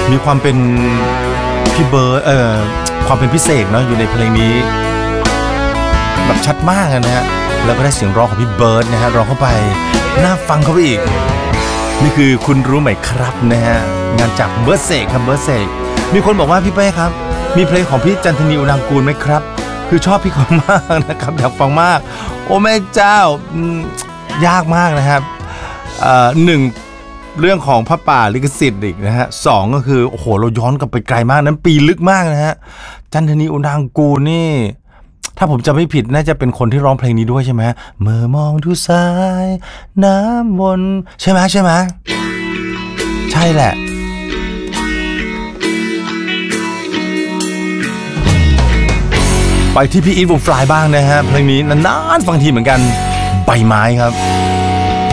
มีความเป็นพี่เบิร์ดความเป็นพิเศษเนาะอยู่ในเพลงนี้แบบชัดมากนะฮะแล้วก็ได้เสียงร้องของพี่เบิร์ดนะฮะร้องเข้าไปน่าฟังเข้าไปอีกนี่คือคุณรู้ไหมครับนะฮะงานจากเบิร์ดเสกครับเบิร์ดเสกมีคนบอกว่าพี่เป้ครับมีเพลงของพี่จันทนีอุนางกูลไหมครับคือชอบพี่เขามากนะครับอยากฟังมากโอ้แม่เจ้ายากมากนะครับหนึ่งเรื่องของพระป่าลิขสิทธิ์อีกนะฮะสองก็คือโอ้โหเราย้อนกลับไปไกลมากนั้นปีลึกมากนะฮะจันทนีอุนางกูลนี่ถ้าผมจำไม่ผิดน่าจะเป็นคนที่ร้องเพลงนี้ด้วยใช่ไหมเมื่อมองดูสายน้ำวนใช่ไหมใช่แหละไปที่พี่อีทวงฟลายบ้างนะฮะเพลงนี้นานๆฟังทีเหมือนกันใบไม้ครับ